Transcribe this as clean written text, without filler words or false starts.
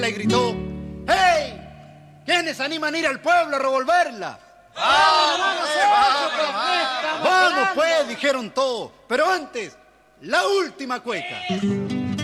le gritó: ¡Hey! ¿Quiénes animan a ir al pueblo a revolverla? ¡Vamos, pues! Dijeron todos. Pero antes, la última cueca.